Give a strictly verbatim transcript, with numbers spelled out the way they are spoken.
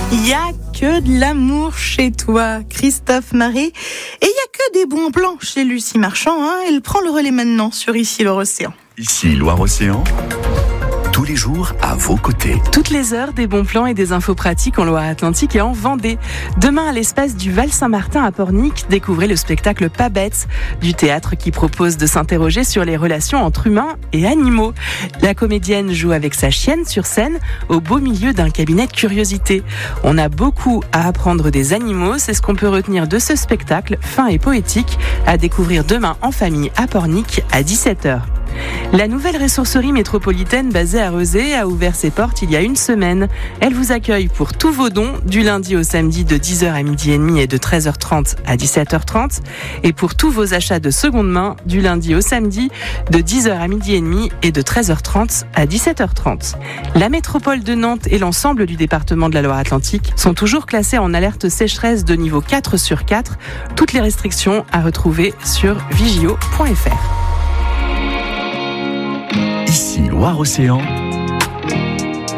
Il y a que de l'amour chez toi, Christophe Maé. Et il y a que des bons plans chez Lucie Marchand. Hein. Elle prend le relais maintenant sur Ici Loire-Océan. Ici Loire-Océan, tous les jours à vos côtés. Toutes les heures, des bons plans et des infos pratiques en Loire-Atlantique et en Vendée. Demain, à l'espace du Val-Saint-Martin à Pornic, découvrez le spectacle Pas bête du théâtre qui propose de s'interroger sur les relations entre humains et animaux. La comédienne joue avec sa chienne sur scène au beau milieu d'un cabinet de curiosité. On a beaucoup à apprendre des animaux, c'est ce qu'on peut retenir de ce spectacle fin et poétique à découvrir demain en famille à Pornic à dix-sept heures. La nouvelle ressourcerie métropolitaine basée à Rezé a ouvert ses portes il y a une semaine. Elle vous accueille pour tous vos dons du lundi au samedi de dix heures à midi et demi et de treize heures trente à dix-sept heures trente et pour tous vos achats de seconde main du lundi au samedi de dix heures à midi et demi et de treize heures trente à dix-sept heures trente. La métropole de Nantes et l'ensemble du département de la Loire-Atlantique sont toujours classés en alerte sécheresse de niveau quatre sur quatre. Toutes les restrictions à retrouver sur vigio point f r. Ici Loire-Océan,